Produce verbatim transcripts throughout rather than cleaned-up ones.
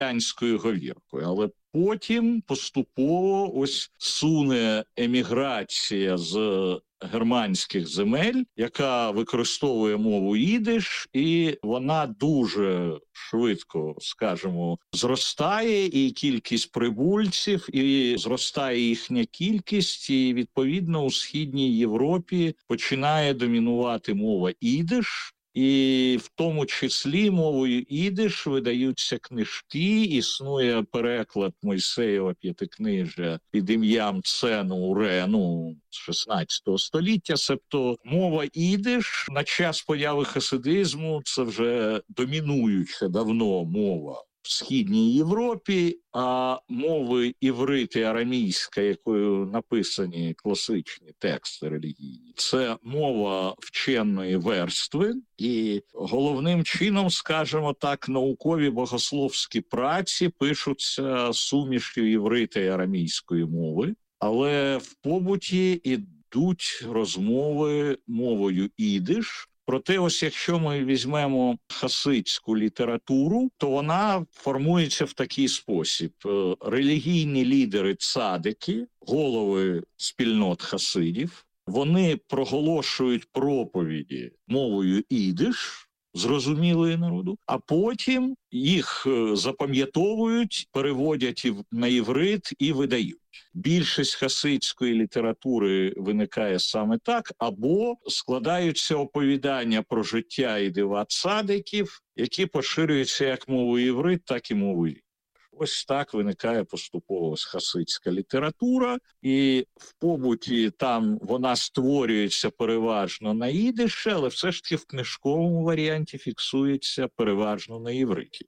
радянською говіркою. Але потім поступово ось суне еміграція з германських земель, яка використовує мову їдиш, і вона дуже швидко, скажімо, зростає, і кількість прибульців, і зростає їхня кількість, і, відповідно, у Східній Європі починає домінувати мова їдиш. І в тому числі мовою їдиш видаються книжки, існує переклад Мойсеєва п'ятикнижжя під ім'ям Цену Урену з шістнадцятого століття. Себто мова їдиш на час появи хасидизму – це вже домінуюча давно мова в Східній Європі, а мови іврит і арамійська, якою написані класичні тексти релігійні, це мова вченої верстви, і головним чином, скажімо так, наукові богословські праці пишуться сумішю іврита і арамійської мови, але в побуті ідуть розмови мовою їдиш. Проте, ось якщо ми візьмемо хасидську літературу, то вона формується в такий спосіб. Релігійні лідери цадики, голови спільнот хасидів, вони проголошують проповіді мовою їдиш, зрозумілої народу, а потім їх запам'ятовують, переводять на іврит і видають. Більшість хасидської літератури виникає саме так, або складаються оповідання про життя і дива цадиків, які поширюються як мовою іврит, так і мовою їдиш. Ось так виникає поступово хасидська література, і в побуті там вона створюється переважно на їдиші, але все ж таки в книжковому варіанті фіксується переважно на івриті.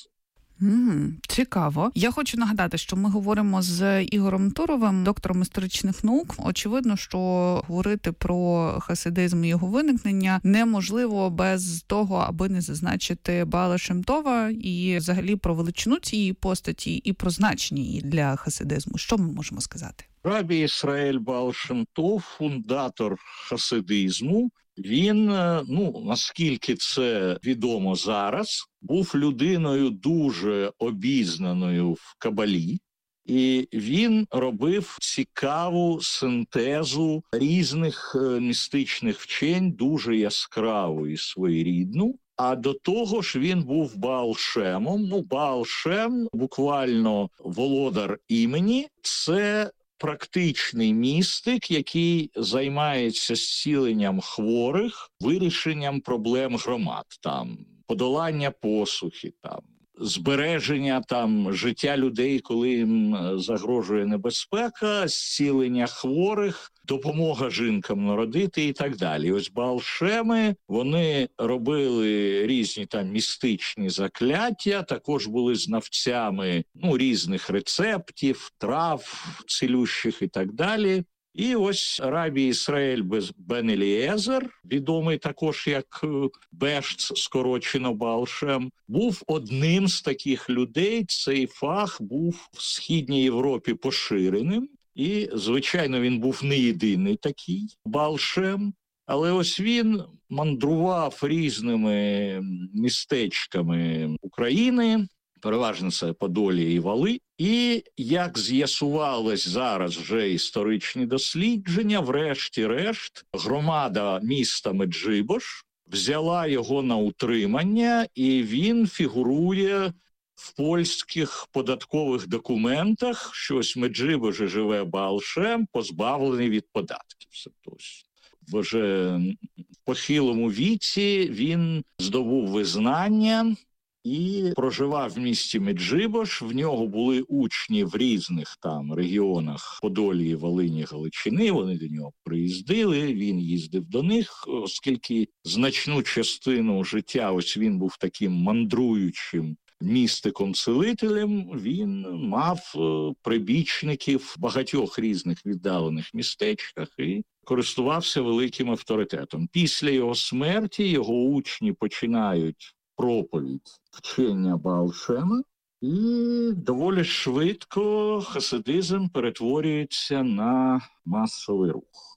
Mm, цікаво. Я хочу нагадати, що ми говоримо з Ігорем Туровим, доктором історичних наук. Очевидно, що говорити про хасидизм і його виникнення неможливо без того, аби не зазначити Баала Шем Това і взагалі про величину цієї постаті і про значення її для хасидизму. Що ми можемо сказати? Рабі Ісраїль Баал Шем Тов, фундатор хасидизму, він, ну, наскільки це відомо зараз, був людиною дуже обізнаною в Кабалі, і він робив цікаву синтезу різних містичних вчень, дуже яскраву і своєрідну. А до того ж він був Баал Шемом. Ну, Баал Шем, буквально володар імені, це практичний містик, який займається зціленням хворих, вирішенням проблем громад, там, подолання посухи, там, збереження там життя людей, коли їм загрожує небезпека, зцілення хворих, допомога жінкам народити і так далі. Ось Баал Шеми, вони робили різні там містичні закляття, також були знавцями, ну, різних рецептів, трав, цілющих і так далі. І ось Рабі Ісраїль бен Елієзер, відомий також як Бешц, скорочено Баал Шем, був одним з таких людей. Цей фах був в Східній Європі поширеним. І, звичайно, він був не єдиний такий Баал Шем, але ось він мандрував різними містечками України, переважно це Подолі і Вали, і, як з'ясувалось зараз вже історичні дослідження, врешті-решт громада міста Меджибош взяла його на утримання, і він фігурує в польських податкових документах, що ось в Меджибожі живе Баал Шем, позбавлений від податків. Бо вже в похилому віці він здобув визнання і проживав в місті Меджибош. В нього були учні в різних там регіонах Подолії, Волині, Галичини. Вони до нього приїздили, він їздив до них, оскільки значну частину життя ось він був таким мандруючим містиком-цілителем, він мав прибічників в багатьох різних віддалених містечках і користувався великим авторитетом. Після його смерті його учні починають проповідь вчення Баал Шема, і доволі швидко хасидизм перетворюється на масовий рух.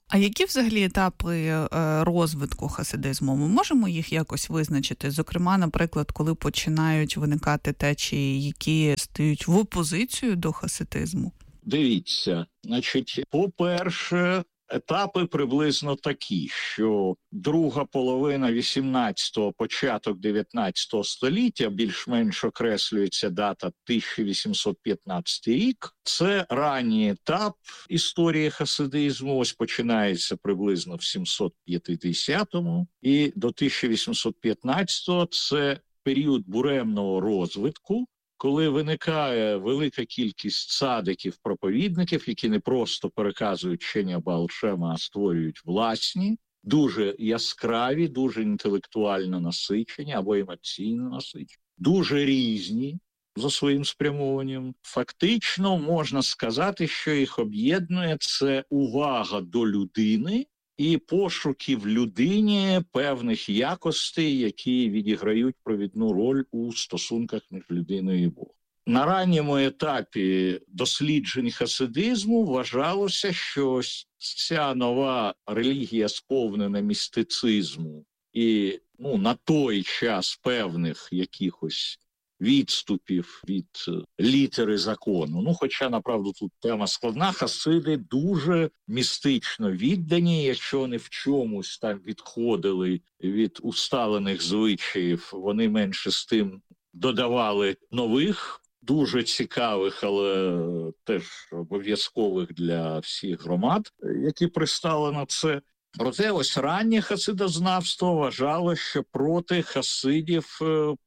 А які взагалі етапи розвитку хасидизму? Ми можемо їх якось визначити? Зокрема, наприклад, коли починають виникати течії, які стають в опозицію до хасидизму? Дивіться, значить, по-перше, етапи приблизно такі, що друга половина вісімнадцятого, початок дев'ятнадцятого століття, більш-менш окреслюється дата тисяча вісімсот п'ятнадцятий рік. Це ранній етап історії хасидизму, ось починається приблизно в сімсот п'ятдесятому, і до тисяча вісімсот п'ятнадцятого це період буремного розвитку, коли виникає велика кількість цадиків, проповідників, які не просто переказують вчення Баал Шема, а створюють власні, дуже яскраві, дуже інтелектуально насичені або емоційно насичені, дуже різні за своїм спрямованням. Фактично можна сказати, що їх об'єднує це увага до людини і пошуки в людині певних якостей, які відіграють провідну роль у стосунках між людиною і Богом. На ранньому етапі досліджень хасидизму вважалося, що ця нова релігія, сповнена містицизму і ну, на той час певних якихось відступів від літери закону. Ну, хоча, направду, тут тема складна, хасиди дуже містично віддані, якщо вони в чомусь там відходили від усталених звичаїв, вони менше з тим додавали нових, дуже цікавих, але теж обов'язкових для всіх громад, які пристали на це. Проте ось раннє хасидознавство вважало, що проти хасидів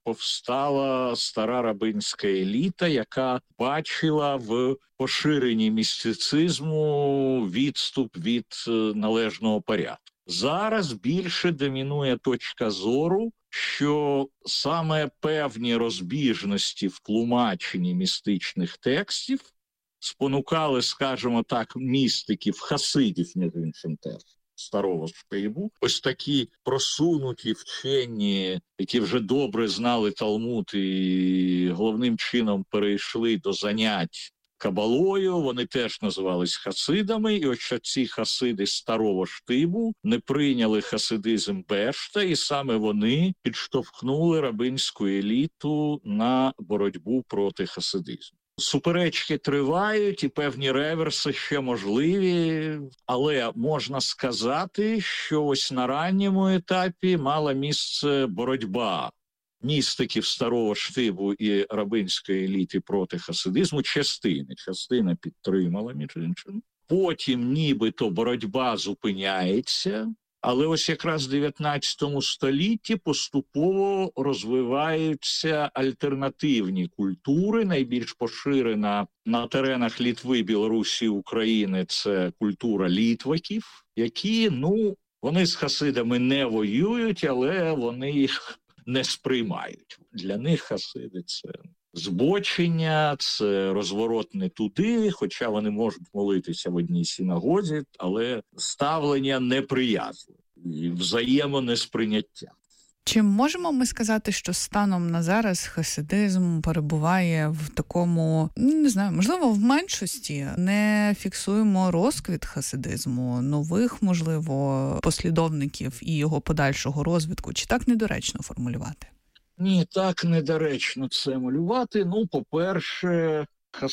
повстала стара рабинська еліта, яка бачила в поширенні містицизму відступ від належного порядку. Зараз більше домінує точка зору, що саме певні розбіжності в тлумаченні містичних текстів спонукали, скажімо так, містиків, хасидів, між іншим теж, старого Шпейбу, ось такі просунуті вчені, які вже добре знали Талмуд і головним чином перейшли до занять кабалою, вони теж називались хасидами, і ось ці хасиди старого Штибу не прийняли хасидизм Бешта, і саме вони підштовхнули рабинську еліту на боротьбу проти хасидизму. Суперечки тривають і певні реверси ще можливі, але можна сказати, що ось на ранньому етапі мала місце боротьба містиків старого Штибу і рабинської еліти проти хасидизму частини. Частина підтримала, між іншим. Потім нібито боротьба зупиняється, але ось якраз в дев'ятнадцятому столітті поступово розвиваються альтернативні культури. Найбільш поширена на теренах Літви, Білорусі, України – це культура літваків, які, ну, вони з хасидами не воюють, але вони їх не сприймають. Для них хасиди – це збочення, це розворот не туди, хоча вони можуть молитися в одній синагозі, але ставлення неприязне і взаємонесприйняття. Чи можемо ми сказати, що станом на зараз хасидизм перебуває в такому, не знаю, можливо, в меншості? Не фіксуємо розквіт хасидизму, нових, можливо, послідовників і його подальшого розвитку? Чи так недоречно формулювати? Ні, так недоречно це малювати. Ну, по-перше,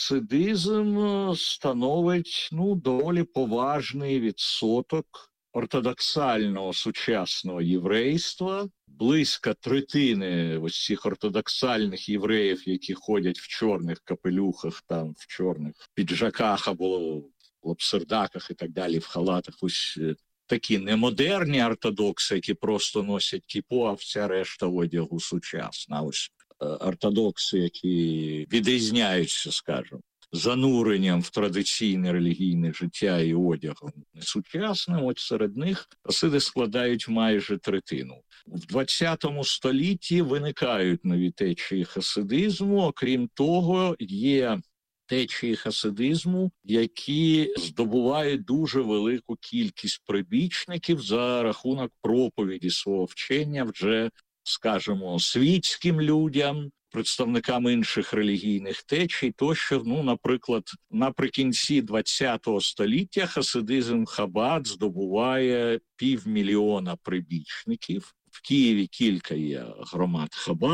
хасидизм становить, ну, доволі поважний відсоток ортодоксального сучасного єврейства. Близько третини ось цих ортодоксальних євреїв, які ходять в чорних капелюхах, там, в чорних піджаках або в лапсердаках і так далі, в халатах, ось такі немодерні ортодокси, які просто носять кіпу, а вся решта одягу сучасна. Ось ортодокси, які відрізняються, скажімо, зануренням в традиційне релігійне життя і одягом несучасним, от серед них хасиди складають майже третину. В двадцятому столітті виникають нові течії хасидизму, окрім того, є течії хасидизму, які здобувають дуже велику кількість прибічників за рахунок проповіді свого вчення вже, скажімо, світським людям, представникам інших релігійних течій, тощо, ну, наприклад, наприкінці ХХ століття хасидизм Хабад здобуває півмільйона прибічників. В Києві кілька є громад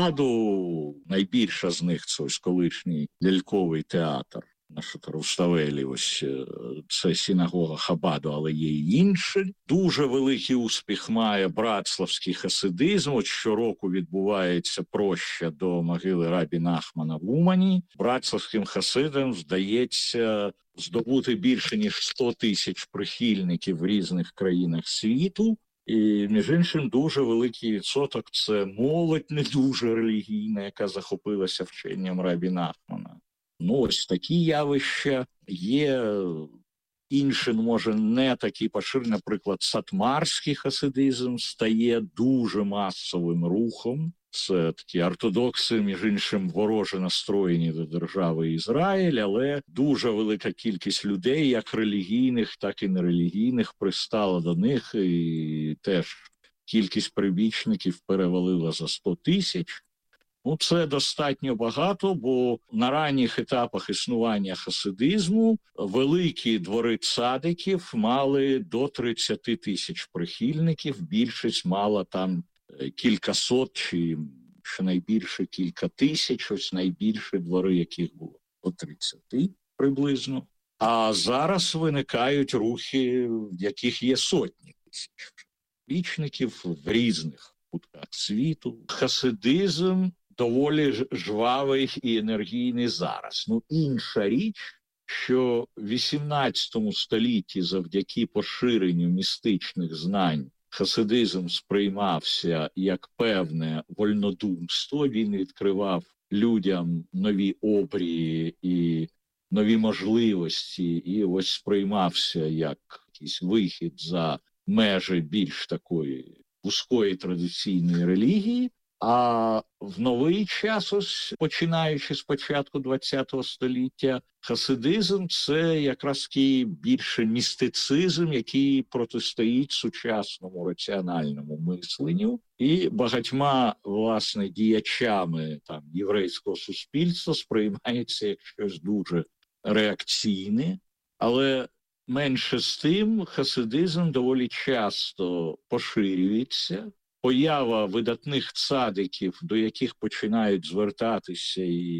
Хабаду, найбільша з них – це ось колишній ляльковий театр на Шатарувставелі, ось це синагога Хабаду, але є й інші. Дуже великий успіх має братславський хасидизм. От щороку відбувається проща до могили Рабі Нахмана в Умані. Братславським хасидам вдається здобути більше, ніж сто тисяч прихильників в різних країнах світу. І, між іншим, дуже великий відсоток – це молодь не дуже релігійна, яка захопилася вченням Рабі Нахмана. Ну, ось такі явища є. Інші, може, не такі поширені. Наприклад, сатмарський хасидизм стає дуже масовим рухом. Це такі ортодокси, між іншим, вороже настроєні до держави Ізраїль, але дуже велика кількість людей, як релігійних, так і нерелігійних, пристала до них, і теж кількість прибічників перевалила за сто тисяч. Ну, це достатньо багато, бо на ранніх етапах існування хасидизму великі двори цадиків мали до тридцять тисяч прихильників, більшість мала там кількасот чи щонайбільше кілька тисяч, ось найбільші двори, яких було до тридцяти приблизно. А зараз виникають рухи, в яких є сотні тисяч прибічників в різних кутках світу. Хасидизм доволі жвавий і енергійний зараз. Ну, інша річ, що в вісімнадцятому столітті завдяки поширенню містичних знань хасидизм сприймався як певне вольнодумство. Він відкривав людям нові обрії і нові можливості, і ось сприймався як якийсь вихід за межі більш такої вузької традиційної релігії. А в новий час, ось, починаючи з початку ХХ століття, хасидизм – це якраз такий більше містицизм, який протистоїть сучасному раціональному мисленню. І багатьма, власне, діячами там єврейського суспільства сприймається як щось дуже реакційне. Але менше з тим, хасидизм доволі часто поширюється. Поява видатних цадиків, до яких починають звертатися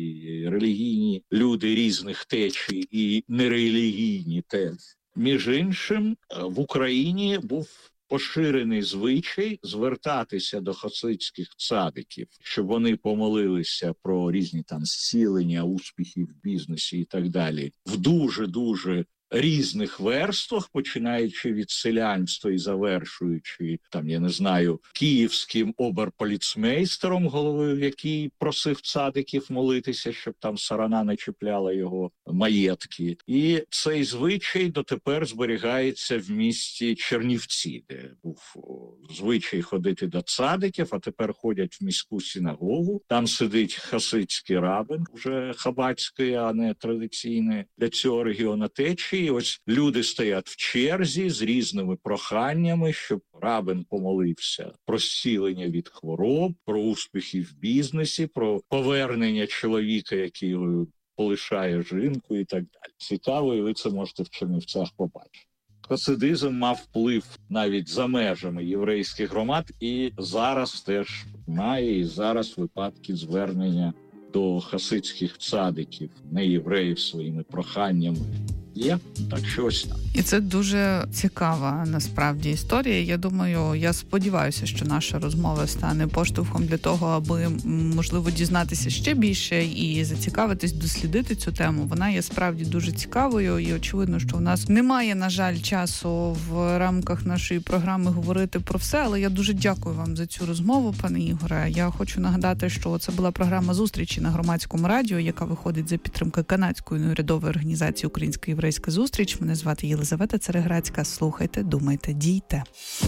і релігійні люди різних течій, і нерелігійні теж. Між іншим, в Україні був поширений звичай звертатися до хасидських цадиків, щоб вони помолилися про різні там зцілення, успіхи в бізнесі і так далі, в дуже-дуже різних верствах, починаючи від селянства і завершуючи, там, я не знаю, київським оберполіцмейстером, головою, який просив цадиків молитися, щоб там сарана не чіпляла його маєтки. І цей звичай дотепер зберігається в місті Чернівці, де був звичай ходити до цадиків, а тепер ходять в міську синагогу. Там сидить хасидський рабин, вже хабадський, а не традиційний для цього регіону течії. І ось люди стоять в черзі з різними проханнями, щоб рабин помолився про зцілення від хвороб, про успіхи в бізнесі, про повернення чоловіка, який полишає жінку і так далі. Цікаво, і ви це можете в Чернівцях побачити. Хасидизм мав вплив навіть за межами єврейських громад і зараз теж має, і зараз випадки звернення до хасидських цадиків, не євреїв, своїми проханнями. Є, так що ось так. І це дуже цікава, насправді, історія. Я думаю, я сподіваюся, що наша розмова стане поштовхом для того, аби, можливо, дізнатися ще більше і зацікавитись, дослідити цю тему. Вона є справді дуже цікавою, і очевидно, що у нас немає, на жаль, часу в рамках нашої програми говорити про все, але я дуже дякую вам за цю розмову, пане Ігоре. Я хочу нагадати, що це була програма «Зустрічі» на Громадському радіо, яка виходить за підтримки канадської неурядової організації «Українська єврейська зустріч». Мене звати Єлизавета Цереграцька. Слухайте, думайте, дійте.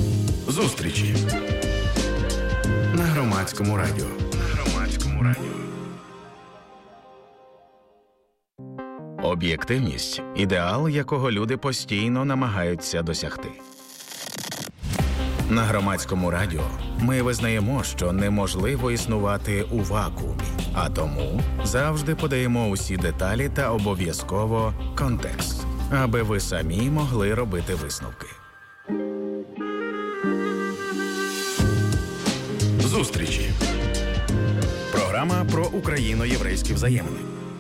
Зустрічі на Громадському радіо. На Громадському радіо. Об'єктивність – ідеал, якого люди постійно намагаються досягти. На Громадському радіо ми визнаємо, що неможливо існувати у вакуумі, а тому завжди подаємо усі деталі та обов'язково контекст, аби ви самі могли робити висновки. Зустрічі. Програма про україно-єврейські взаємини.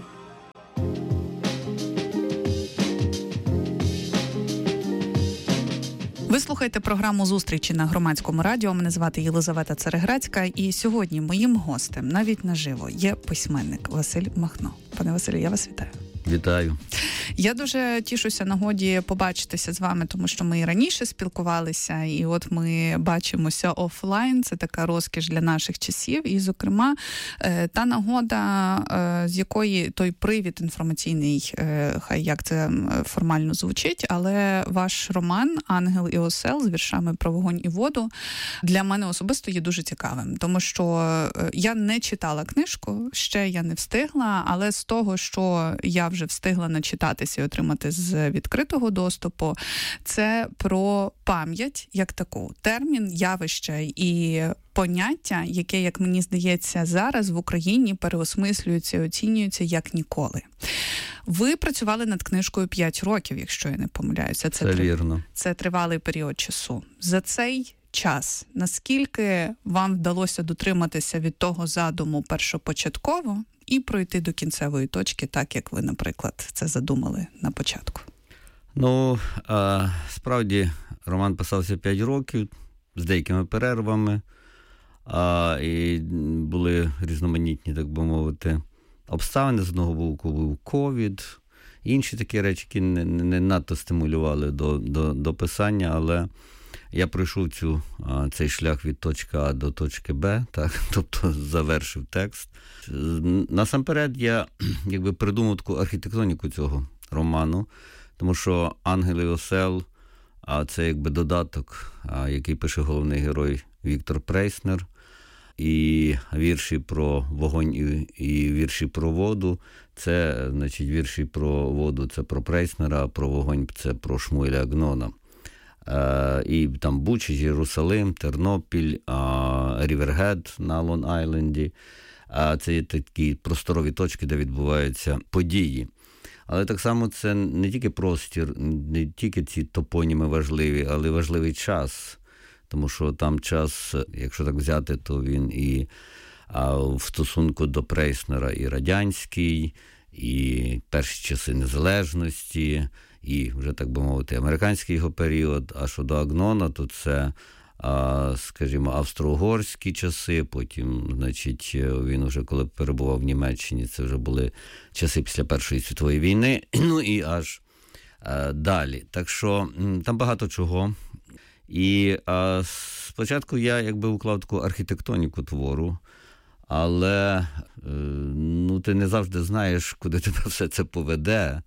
Ви слухаєте програму «Зустрічі» на Громадському радіо. Мене звати Єлизавета Цереграцька. І сьогодні моїм гостем, навіть наживо, є письменник Василь Махно. Пане Василю, я вас вітаю. Вітаю. Я дуже тішуся нагоді побачитися з вами, тому що ми і раніше спілкувалися, і от ми бачимося офлайн, це така розкіш для наших часів, і, зокрема, та нагода, з якої той привід інформаційний, хай як це формально звучить, але ваш роман «Ангел і осел» з віршами про вогонь і воду для мене особисто є дуже цікавим, тому що я не читала книжку, ще я не встигла, але з того, що я вже встигла начитатися і отримати з відкритого доступу, це про пам'ять як таку. Термін, явище і поняття, яке, як мені здається, зараз в Україні переосмислюється і оцінюється як ніколи. Ви працювали над книжкою п'ять років, якщо я не помиляюся. Це, це вірно. Це тривалий період часу. За цей час, наскільки вам вдалося дотриматися від того задуму першопочатково і пройти до кінцевої точки, так як ви, наприклад, це задумали на початку? Ну, а, справді, роман писався п'ять років, з деякими перервами, а, і були різноманітні, так би мовити, обставини. З одного боку був ковід, інші такі речі, які не, не надто стимулювали до, до, до писання, але я пройшов цю, цей шлях від точки А до точки Б, так, тобто завершив текст. Насамперед я якби придумав таку архітектоніку цього роману, тому що «Ангел і осел» – це якби додаток, який пише головний герой Віктор Прейснер, і вірші про вогонь і, і вірші про воду – це, значить, вірші про воду – це про Прейснера, а про вогонь – це про Шмуеля Агнона. І там Буча, Єрусалим, Тернопіль, Рівергед на Лонг-Айленді. Це є такі просторові точки, де відбуваються події. Але так само це не тільки простір, не тільки ці топоніми важливі, але важливий час. Тому що там час, якщо так взяти, то він і в стосунку до Прейснера і радянський, і перші часи незалежності, і вже, так би мовити, американський його період. А щодо Агнона, то це, скажімо, австро-угорські часи, потім, значить, він вже коли перебував в Німеччині, це вже були часи після Першої світової війни, ну і аж далі. Так що там багато чого. І а, спочатку я якби уклав таку архітектоніку твору, але ну, ти не завжди знаєш, куди тебе все це поведе.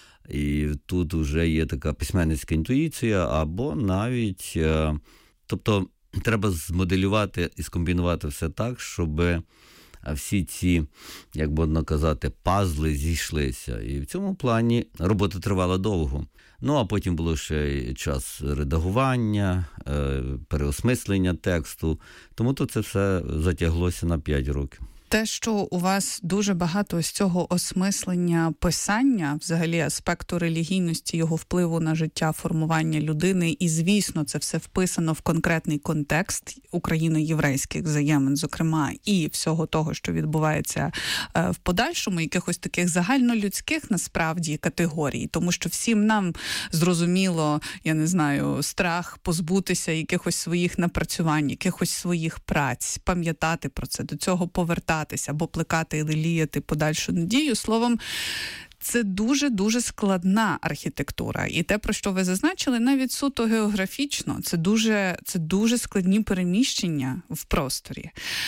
І тут вже є така письменницька інтуїція, або навіть, тобто треба змоделювати і скомбінувати все так, щоб всі ці, як можна казати, пазли зійшлися. І в цьому плані робота тривала довго. Ну, а потім було ще час редагування, переосмислення тексту. Тому то це все затяглося на п'ять років. Те, що у вас дуже багато з цього осмислення писання, взагалі аспекту релігійності, його впливу на життя, формування людини, і, звісно, це все вписано в конкретний контекст україно-єврейських взаємин, зокрема, і всього того, що відбувається в подальшому, якихось таких загальнолюдських, насправді, категорій. Тому що всім нам зрозуміло, я не знаю, страх позбутися якихось своїх напрацювань, якихось своїх праць, пам'ятати про це, до цього повертати, або плекати і леліяти подальшу надію. Словом, це дуже-дуже складна архітектура. І те, про що ви зазначили, навіть суто географічно, це дуже, це дуже складні переміщення в просторі.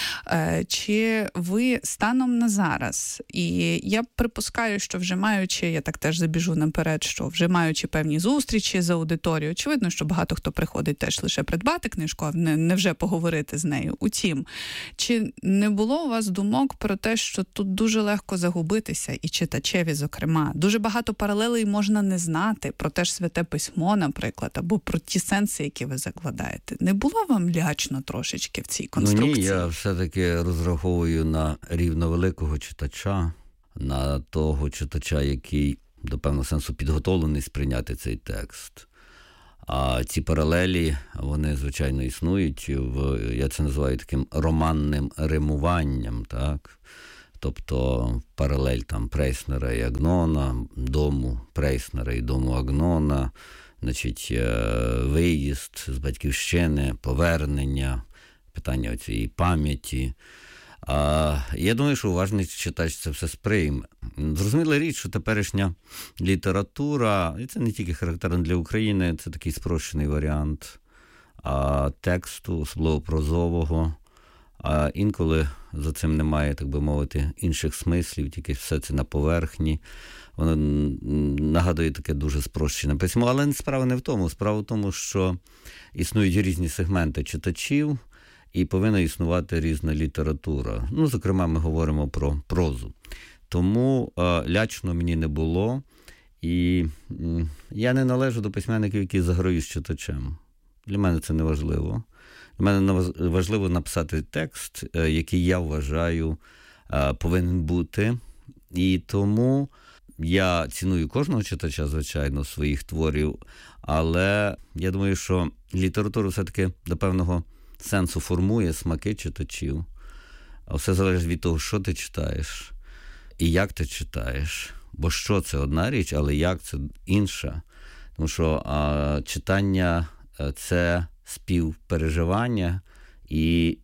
Чи ви станом на зараз, і я припускаю, що вже маючи, я так теж забіжу наперед, що вже маючи певні зустрічі з аудиторією, очевидно, що багато хто приходить теж лише придбати книжку, а не, не вже поговорити з нею. Утім, чи не було у вас думок про те, що тут дуже легко загубитися і читачеві, зокрема, зокрема. Дуже багато паралелей можна не знати про те ж Святе Письмо, наприклад, або про ті сенси, які ви закладаєте. Не було вам лячно трошечки в цій конструкції? Ну ні, я все-таки розраховую на рівно великого читача, на того читача, який до певного сенсу підготовлений сприйняти цей текст. А ці паралелі, вони, звичайно, існують. В, я це називаю таким романним римуванням, так? Тобто паралель там Прейснера і Агнона, дому Прейснера і дому Агнона, значить, виїзд з батьківщини, повернення, питання цієї пам'яті. А, я думаю, що уважний читач це все сприйме. Зрозуміла річ, що теперішня література, і це не тільки характерно для України, це такий спрощений варіант а, тексту, особливо прозового. А інколи за цим немає, так би мовити, інших смислів, тільки все це на поверхні. Воно нагадує таке дуже спрощене письмо. Але справа не в тому. Справа в тому, що існують різні сегменти читачів, і повинна існувати різна література. Ну, зокрема, ми говоримо про прозу. Тому е, лячно мені не було, і е, я не належу до письменників, які заграють з читачем. Для мене це не важливо. Для мене важливо написати текст, е, який я вважаю е, повинен бути. І тому я ціную кожного читача, звичайно, своїх творів, але я думаю, що література все-таки до певного сенсу формує смаки читачів. А все залежить від того, що ти читаєш і як ти читаєш. Бо що – це одна річ, але як – це інша. Тому що а, читання – це співпереживання і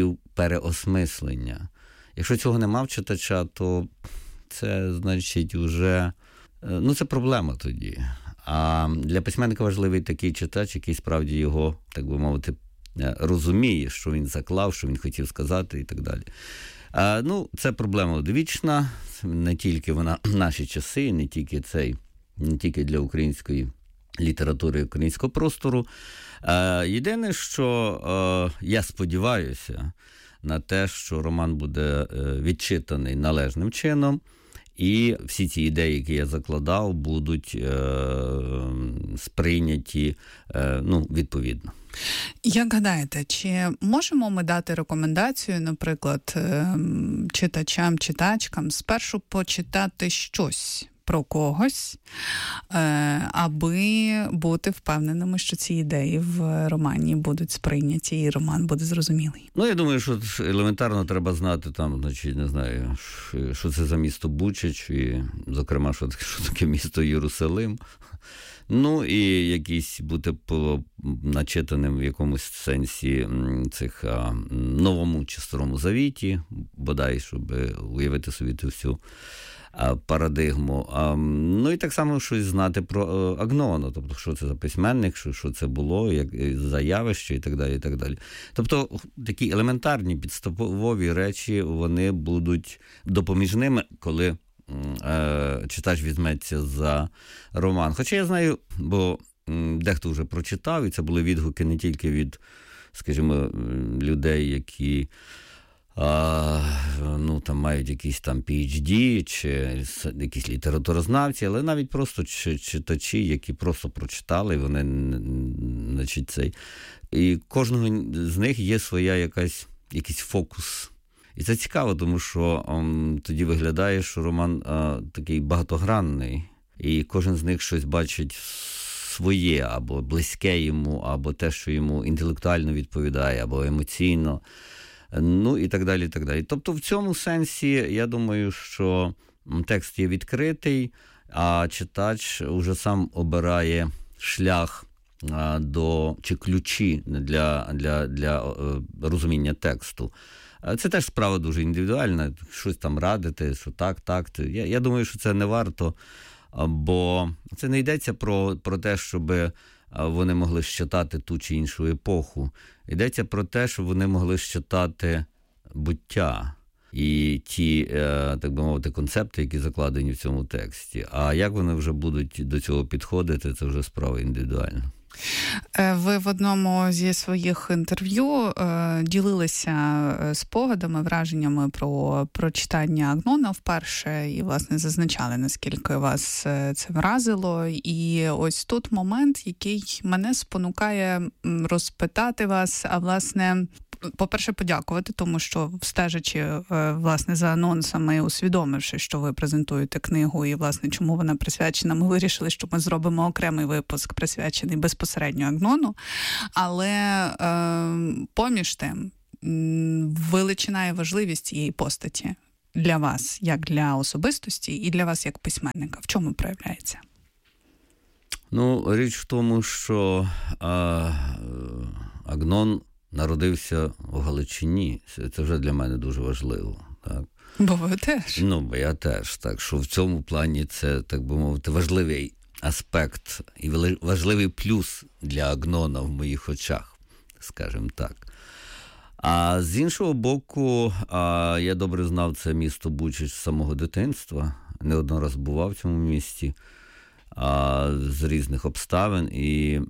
співпереосмислення. Якщо цього нема в читача, то це, значить, вже, ну, це проблема тоді. А для письменника важливий такий читач, який справді його, так би мовити, розуміє, що він заклав, що він хотів сказати і так далі. А, ну, це проблема одвічна, не тільки вона в наші часи, не тільки цей, не тільки для української літератури, українського простору. А, єдине, що а, я сподіваюся на те, що роман буде відчитаний належним чином, і всі ці ідеї, які я закладав, будуть е, сприйняті е, ну, відповідно. Як гадаєте, чи можемо ми дати рекомендацію, наприклад, читачам, читачкам спершу почитати щось про когось, аби бути впевненими, що ці ідеї в романі будуть сприйняті і роман буде зрозумілий? Ну, я думаю, що елементарно треба знати там, значить, не знаю, що це за місто Бучач, і, зокрема, що таке, що таке місто Єрусалим. Ну, і якийсь бути начитаним в якомусь сенсі цих а, Новому чи Старому Завіті, бодай, щоб уявити собі ту всю а, парадигму. А, ну, і так само щось знати про а, Агнона, тобто, що це за письменник, що, що це було, як за явище і так далі, і так далі. Тобто, такі елементарні підставові речі, вони будуть допоміжними, коли читач візьметься за роман. Хоча я знаю, бо дехто вже прочитав, і це були відгуки не тільки від, скажімо, людей, які а, ну, там мають якісь там пі ейч ді, чи якісь літературознавці, але навіть просто читачі, які просто прочитали, вони, значить, цей. І кожного з них є своя якась, якийсь фокус. І це цікаво, тому що ом, тоді виглядає, що роман а, такий багатогранний, і кожен з них щось бачить своє, або близьке йому, або те, що йому інтелектуально відповідає, або емоційно, ну і так далі, і так далі. Тобто в цьому сенсі, я думаю, що текст є відкритий, а читач уже сам обирає шлях а, до, чи ключі для, для, для а, розуміння тексту. Це теж справа дуже індивідуальна, щось там радити, що так, так. Я, я думаю, що це не варто, бо це не йдеться про, про те, щоб вони могли щитати ту чи іншу епоху. Йдеться про те, щоб вони могли щитати буття і ті, так би мовити, концепти, які закладені в цьому тексті. А як вони вже будуть до цього підходити, це вже справа індивідуальна. Ви в одному зі своїх інтерв'ю ділилися спогадами, враженнями про прочитання Агнона вперше і, власне, зазначали, наскільки вас це вразило. І ось тут момент, який мене спонукає розпитати вас, а, власне, по-перше, подякувати, тому що, стежачи, власне, за анонсами, усвідомивши, що ви презентуєте книгу і, власне, чому вона присвячена, ми вирішили, що ми зробимо окремий випуск, присвячений безпосередньо Агнону. Але е, поміж тим, величина і важливість цієї постаті для вас, як для особистості, і для вас як письменника. В чому проявляється? Ну, річ в тому, що а, Агнон народився в Галичині. Це вже для мене дуже важливо. Так? Бо ви теж. Ну, бо я теж. Так що в цьому плані це, так би мовити, важливий аспект і важливий плюс для Агнона в моїх очах, скажімо так. А з іншого боку, я добре знав це місто Бучач з самого дитинства. Неодноразово бував в цьому місті з різних обставин. І,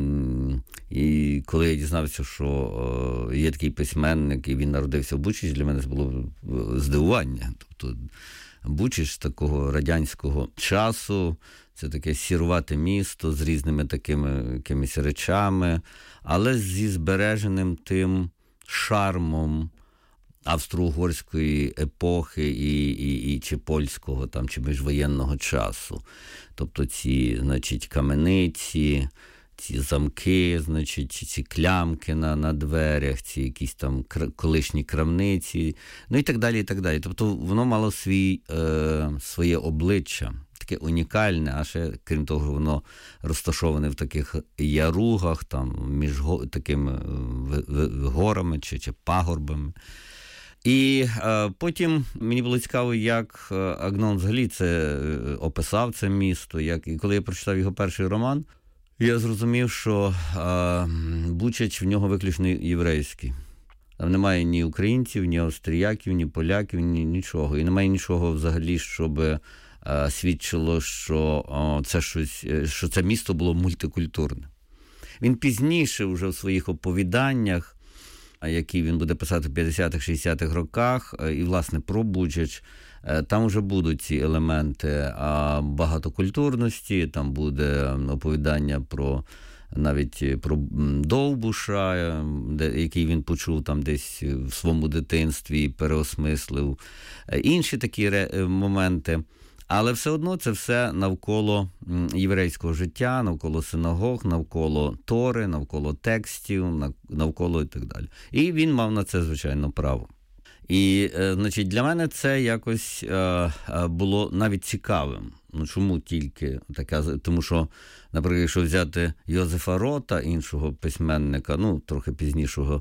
і коли я дізнався, що є такий письменник, і він народився в Бучачі, для мене це було здивування. Тобто Бучач такого радянського часу, це таке сірувате місто з різними такими якимись речами, але зі збереженим тим шармом австро-угорської епохи і, і, і чи польського там, чи міжвоєнного часу. Тобто ці, значить, камениці, ці замки, значить, ці клямки на, на дверях, ці якісь там кр- колишні крамниці, ну і так далі, і так далі. Тобто воно мало свій, е, своє обличчя, таке унікальне, а ще, крім того, воно розташоване в таких яругах, там, між го, такими в, в, горами чи, чи пагорбами. І е, потім мені було цікаво, як Агнон взагалі це описав, це місто. Як, і коли я прочитав його перший роман, я зрозумів, що е, Бучач в нього виключно єврейський. Там немає ні українців, ні австріяків, ні поляків, ні нічого. І немає нічого взагалі, щоб е, свідчило, що, е, це щось, що це місто було мультикультурне. Він пізніше вже в своїх оповіданнях, які він буде писати в п'ятдесятих-шістдесятих роках, і, власне, про Бучач, там вже будуть ці елементи багатокультурності, там буде оповідання про навіть про Довбуша, який він почув там десь в своєму дитинстві і переосмислив. Інші такі моменти. Але все одно це все навколо єврейського життя, навколо синагог, навколо Тори, навколо текстів, навколо і так далі. І він мав на це, звичайно, право. І, значить, для мене це якось було навіть цікавим. Ну, чому тільки така? Тому що, наприклад, якщо взяти Йозефа Рота, іншого письменника, ну, трохи пізнішого,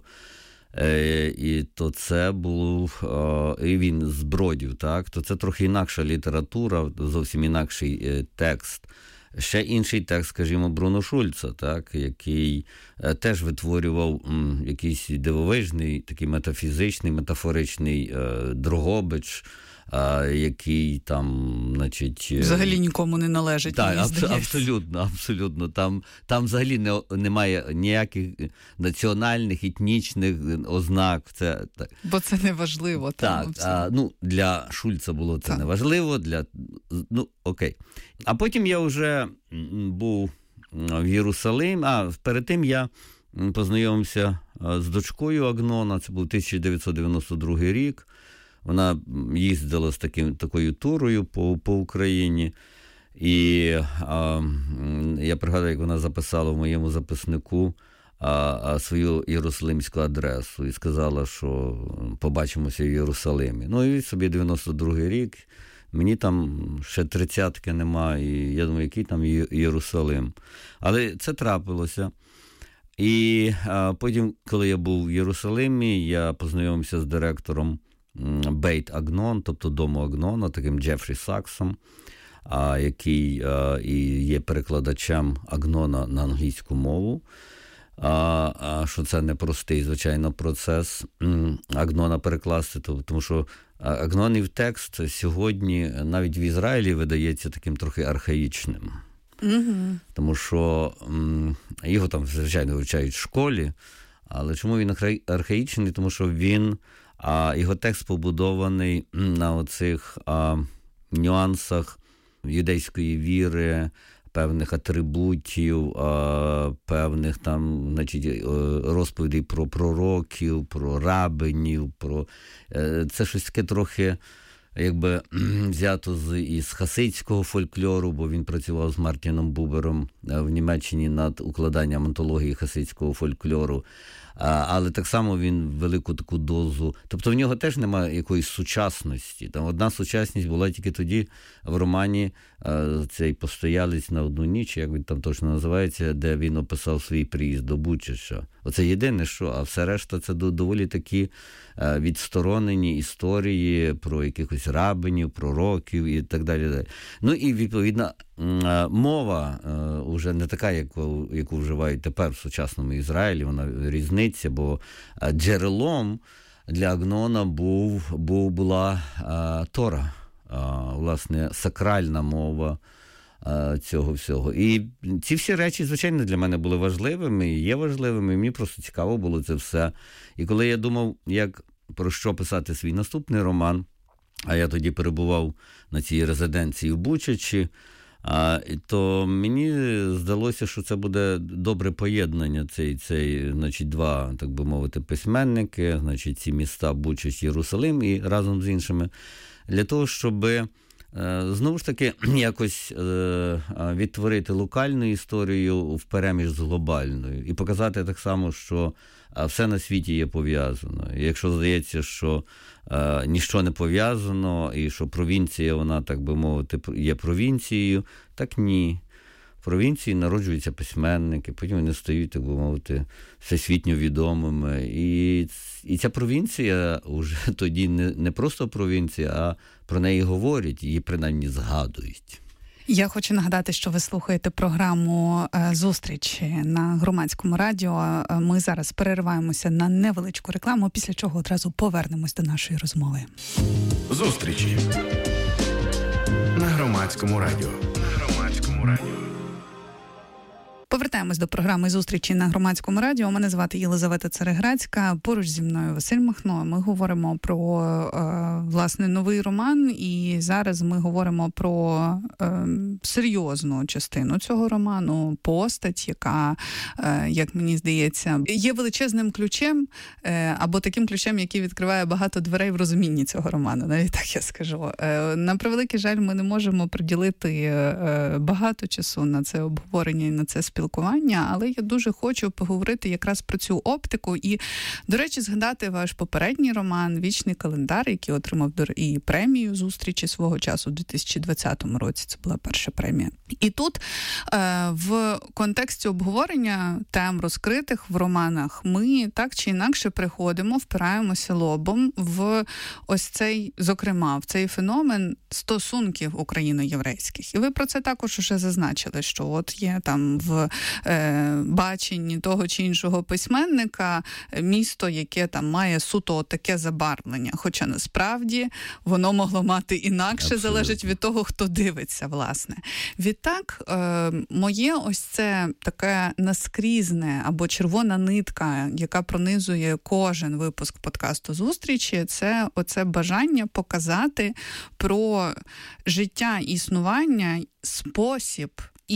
і то це був, і він з Бродів, так, то це трохи інакша література, зовсім інакший текст. Ще інший текст, скажімо, Бруно Шульца, так, який теж витворював м, якийсь дивовижний, такий метафізичний, метафоричний е, Дрогобич, е, який там, значить... Взагалі нікому не належить, так, мені аб- здається. абсолютно, абсолютно. Там, там взагалі не, немає ніяких національних, етнічних ознак. Це, так. Бо це не важливо. Так, а, ну, для Шульца було це так. не важливо, для... ну, окей. А потім я вже був в Єрусалимі, а перед тим я познайомився з дочкою Агнона, це був тисяча дев'ятсот дев'яносто другий рік. Вона їздила з таким, такою турою по, по Україні. І а, я пригадую, як вона записала в моєму записнику а, а, свою єрусалимську адресу і сказала, що побачимося в Єрусалимі. Ну і собі дев'яносто другий рік, мені там ще тридцятки нема, і я думаю, який там Єрусалим. Але це трапилося. І а, потім, коли я був в Єрусалимі, я познайомився з директором Бейт Агнон, тобто дому Агнона, таким Джефрі Саксом, а, який а, і є перекладачем Агнона на англійську мову. А, а що це непростий, звичайно, процес Агнона перекласти, тому що Агнонів текст сьогодні навіть в Ізраїлі видається таким трохи архаїчним. Mm-hmm. Тому що м, його там, звичайно, вивчають в школі, але чому він архаїчний? Тому що він, а, його текст побудований на оцих а, нюансах юдейської віри, певних атрибутів, а, певних там, значить, розповідей про пророків, про рабинів, про... Це щось таке трохи, якби, взято з, із хасидського фольклору, бо він працював з Мартіном Бубером в Німеччині над укладанням антології хасидського фольклору. А, але так само він велику таку дозу... Тобто в нього теж немає якоїсь сучасності. Там одна сучасність була тільки тоді в романі а, цей «Постоялець на одну ніч», як він там точно називається, де він описав свій приїзд до Бучача. Оце єдине, що, а все решта це доволі такі а, відсторонені історії про якихось рабинів, пророків і так далі. Ну і, відповідно, мова вже не така, яку, яку вживають тепер в сучасному Ізраїлі, вона різниця, бо джерелом для Агнона був, був, була а, Тора, а, власне, сакральна мова а, цього всього. І ці всі речі, звичайно, для мене були важливими, і є важливими, і мені просто цікаво було це все. І коли я думав, як, про що писати свій наступний роман, а я тоді перебував на цій резиденції в Бучачі, А, то мені здалося, що це буде добре поєднання, цей, цей, значить, два, так би мовити, письменники, значить, ці міста Бучач, Єрусалим і разом з іншими, для того, щоб е, знову ж таки якось е, відтворити локальну історію впереміж з глобальною і показати так само, що все на світі є пов'язано. І якщо здається, що е, ніщо не пов'язано, і що провінція, вона, так би мовити, є провінцією, так ні. В провінції народжуються письменники, потім вони стають, так би мовити, всесвітньо відомими. І, і ця провінція вже тоді не, не просто провінція, а про неї говорять, її принаймні згадують. Я хочу нагадати, що ви слухаєте програму «Зустрічі» на Громадському радіо. Ми зараз перериваємося на невеличку рекламу, після чого одразу повернемось до нашої розмови. «Зустрічі» на Громадському радіо. На Громадському радіо. Повертаємось до програми «Зустрічі» на Громадському радіо. Мене звати Єлизавета Цереграцька, поруч зі мною Василь Махно. Ми говоримо про, е, власне, новий роман, і зараз ми говоримо про е, серйозну частину цього роману, постать, яка, е, як мені здається, є величезним ключем, е, або таким ключем, який відкриває багато дверей в розумінні цього роману, навіть так я скажу. Е, на превеликий жаль, ми не можемо приділити е, багато часу на це обговорення і на це спілкування. Спілкування, але я дуже хочу поговорити якраз про цю оптику і, до речі, згадати ваш попередній роман «Вічний календар», який отримав і премію «Зустрічі» свого часу у дві тисячі двадцятому році. Це була перша премія. І тут е, в контексті обговорення тем, розкритих в романах, ми так чи інакше приходимо, впираємося лобом в ось цей, зокрема, в цей феномен стосунків україно-єврейських. І ви про це також уже зазначили, що от є там в е, баченні того чи іншого письменника місто, яке там має суто таке забарвлення. Хоча насправді воно могло мати інакше, абсолютно, залежить від того, хто дивиться, власне. Відтак, е, моє ось це таке наскрізне або червона нитка, яка пронизує кожен випуск подкасту «Зустрічі», це оце бажання показати про життя, існування, спосіб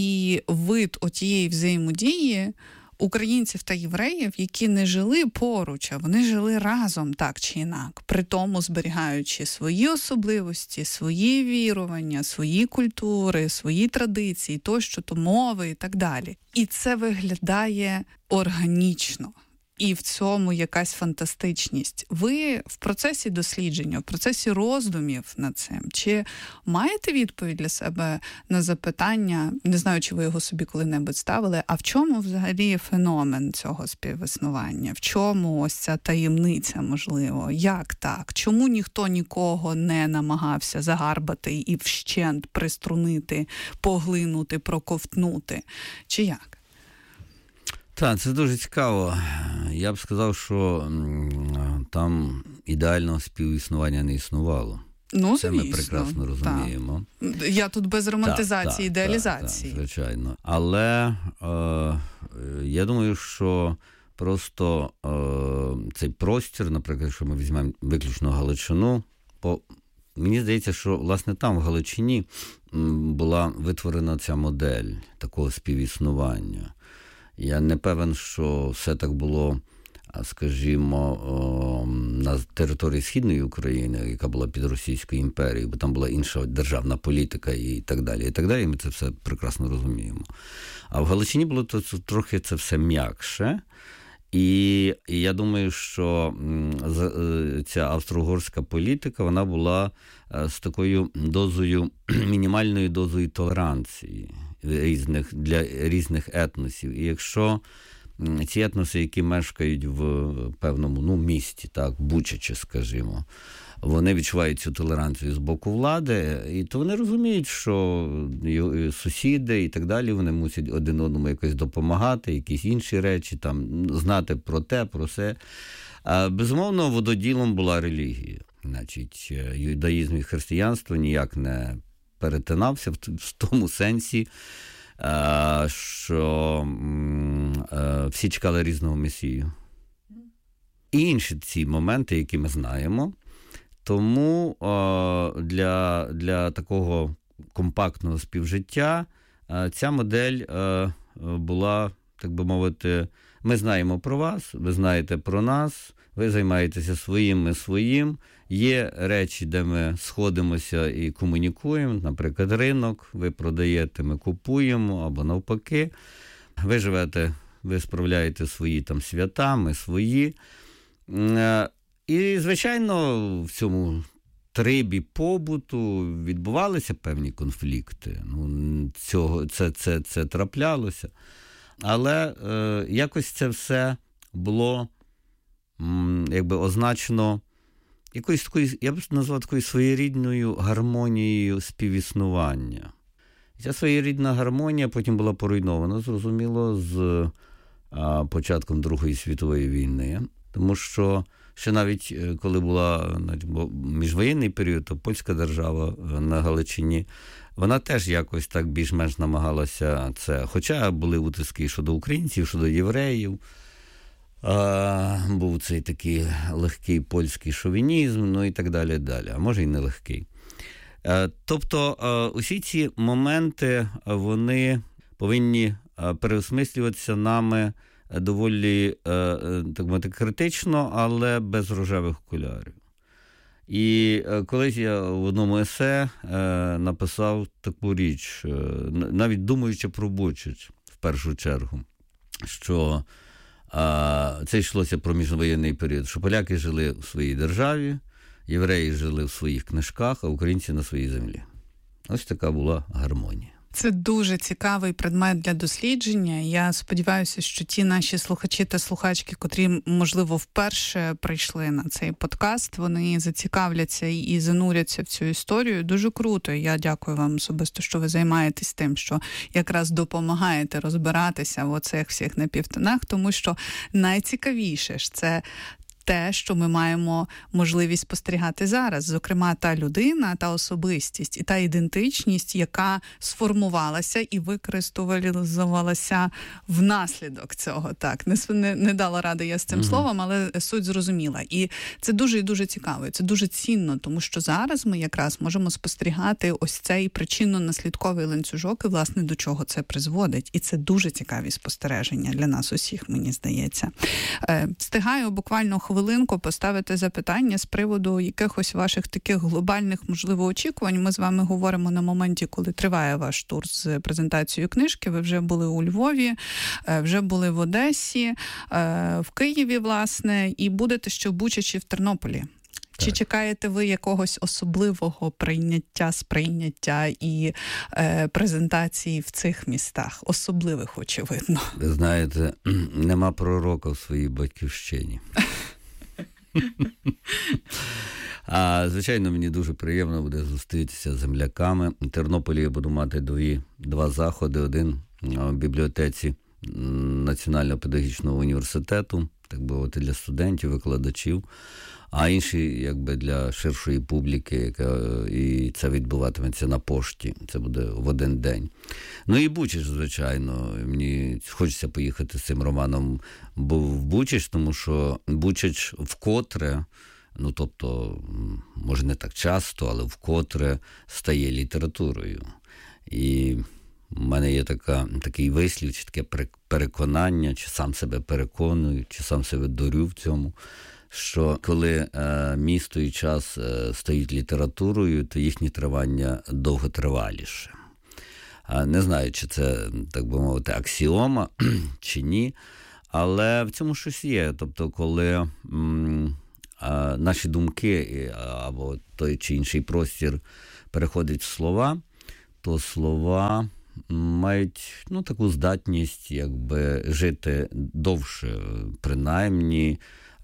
і вид отієї взаємодії українців та євреїв, які не жили поруч, а вони жили разом так чи інак, при тому зберігаючи свої особливості, свої вірування, свої культури, свої традиції, тощо, то мови і так далі. І це виглядає органічно. І в цьому якась фантастичність. Ви в процесі дослідження, в процесі роздумів над цим, чи маєте відповідь для себе на запитання, не знаю, чи ви його собі коли-небудь ставили, а в чому взагалі феномен цього співіснування? В чому ось ця таємниця, можливо? Як так? Чому ніхто нікого не намагався загарбати і вщент приструнити, поглинути, проковтнути? Чи як? Так, це дуже цікаво. Я б сказав, що там ідеального співіснування не існувало. Ну, це звісно, ми прекрасно розуміємо. Так. Я тут без романтизації, так, ідеалізації. Так, так, звичайно. Але е, я думаю, що просто е, цей простір, наприклад, якщо ми візьмемо виключно Галичину, по, мені здається, що, власне, там, в Галичині, була витворена ця модель такого співіснування. Я не певен, що все так було, скажімо, на території Східної України, яка була під Російською імперією, бо там була інша державна політика і так далі, і так далі, і ми це все прекрасно розуміємо. А в Галичині було то, трохи це все м'якше, і, і я думаю, що ця австро-угорська політика, вона була з такою дозою, мінімальною дозою толеранції різних, для різних етносів. І якщо ці етноси, які мешкають в певному ну, місті, так, Бучачі, скажімо, вони відчувають цю толеранцію з боку влади, і то вони розуміють, що сусіди і так далі, вони мусять один одному якось допомагати, якісь інші речі, там, знати про те, про все. А, безумовно, вододілом була релігія. Значить, юдаїзм і християнство ніяк не перетинався в тому сенсі, що всі чекали різного месію. І інші ці моменти, які ми знаємо. Тому для, для такого компактного співжиття ця модель була, так би мовити, ми знаємо про вас, ви знаєте про нас, ви займаєтеся своїм, ми своїм. Є речі, де ми сходимося і комунікуємо, наприклад, ринок, ви продаєте, ми купуємо, або навпаки. Ви живете, ви справляєте свої там свята, ми свої. І, звичайно, в цьому трибі побуту відбувалися певні конфлікти. Ну, цього, це, це, це траплялося. Але е, якось це все було м, якби означено якоюсь такою, я б назвав такою своєрідною гармонією співіснування. І ця своєрідна гармонія потім була поруйнована, зрозуміло, з а, початком Другої світової війни. Тому що ще навіть коли була міжвоєнний період, то польська держава на Галичині, вона теж якось так більш-менш намагалася це. Хоча були утиски щодо українців, щодо євреїв, а, був цей такий легкий польський шовінізм, ну і так далі, далі. А може і не легкий. А, тобто а, усі ці моменти, вони повинні переосмислюватися нами доволі, так мовити, критично, але без рожевих окулярів. І колись я в одному есе написав таку річ, навіть думаючи про Бучач, в першу чергу, що це йшлося про міжвоєнний період, що поляки жили в своїй державі, євреї жили в своїх книжках, а українці на своїй землі. Ось така була гармонія. Це дуже цікавий предмет для дослідження. Я сподіваюся, що ті наші слухачі та слухачки, котрі, можливо, вперше прийшли на цей подкаст, вони зацікавляться і зануряться в цю історію. Дуже круто. Я дякую вам особисто, що ви займаєтесь тим, що якраз допомагаєте розбиратися в оцих всіх напівтонах, тому що найцікавіше ж це те, що ми маємо можливість спостерігати зараз. Зокрема, та людина, та особистість і та ідентичність, яка сформувалася і використовувалася внаслідок цього. Так, не, не, не дала ради я з цим mm-hmm. словом, але суть зрозуміла. І це дуже і дуже цікаво, це дуже цінно, тому що зараз ми якраз можемо спостерігати ось цей причинно-наслідковий ланцюжок і, власне, до чого це призводить. І це дуже цікаві спостереження для нас усіх, мені здається. Е, встигаю буквально хвилину хвилинку поставити запитання з приводу якихось ваших таких глобальних, можливо, очікувань. Ми з вами говоримо на моменті, коли триває ваш тур з презентацією книжки. Ви вже були у Львові, вже були в Одесі, в Києві, власне, і будете ще в Бучачі, в Тернополі. Чи так. чекаєте ви якогось особливого прийняття, сприйняття і е, презентації в цих містах? Особливих, очевидно. Ви знаєте, нема пророка в своїй батьківщині. А, звичайно, мені дуже приємно буде зустрітися з земляками. В Тернополі я буду мати дві, два заходи. Один в бібліотеці Національного педагогічного університету, так би мовити, для студентів, викладачів, а інші, якби, для ширшої публіки, яка, і це відбуватиметься на пошті, це буде в один день. Ну і Бучач, звичайно, мені хочеться поїхати з цим романом в Бучач, тому що Бучач вкотре, ну тобто, може не так часто, але вкотре стає літературою. І в мене є така, такий вислів, чи таке переконання, чи сам себе переконую, чи сам себе дурю в цьому, що коли е, місто і час е, стають літературою, то їхнє тривання довготриваліше. А не знаю, чи це, так би мовити, аксіома, чи ні, але в цьому щось є. Тобто, коли м, а, наші думки або той чи інший простір переходить в слова, то слова мають, ну, таку здатність, якби, жити довше. Принаймні,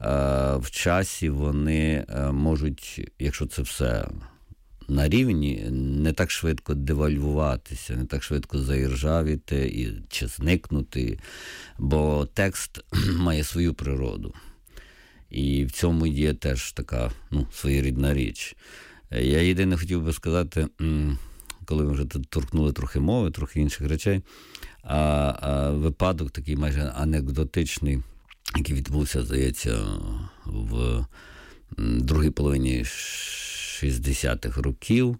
в часі вони можуть, якщо це все на рівні, не так швидко девальвуватися, не так швидко заіржавіти і, чи зникнути, бо текст має свою природу. І в цьому є теж така, ну, своєрідна річ. Я єдине хотів би сказати, коли ми вже торкнули трохи мови, трохи інших речей, а, а випадок такий майже анекдотичний, який відбувся, здається, в другій половині шістдесятих років.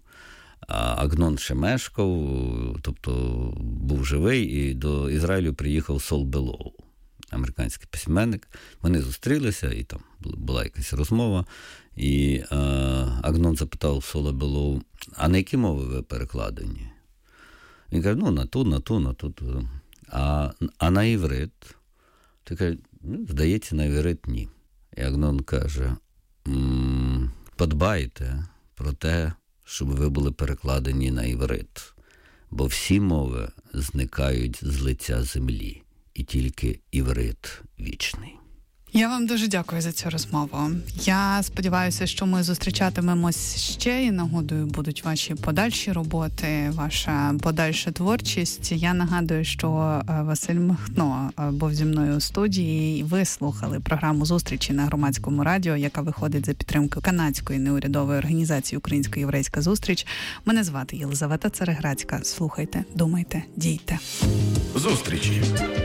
Агнон ще мешкав, тобто був живий, і до Ізраїлю приїхав Сол Белоу, американський письменник. Вони зустрілися, і там була якась розмова. І а, Агнон запитав Сола Белоу: а на які мови ви перекладені? Він каже: ну, на ту, на ту, на ту. ту. А, а на іврит? Ти каже: ну, здається, на іврит ні. І Агнон каже: м-м, подбайте про те, щоб ви були перекладені на іврит, бо всі мови зникають з лиця землі, і тільки іврит вічний. Я вам дуже дякую за цю розмову. Я сподіваюся, що ми зустрічатимемось ще, і нагодою будуть ваші подальші роботи, ваша подальша творчість. Я нагадую, що Василь Махно був зі мною у студії, і ви слухали програму «Зустрічі» на Громадському радіо, яка виходить за підтримки канадської неурядової організації «Українсько-єврейська зустріч». Мене звати Єлизавета Цареградська. Слухайте, думайте, дійте. Зустрічі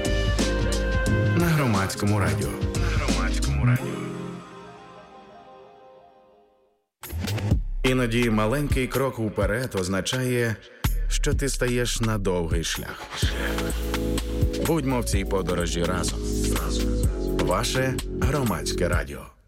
на Громадському радіо. Іноді маленький крок уперед означає, що ти стаєш на довгий шлях. Будьмо в цій подорожі разом. Ваше Громадське радіо.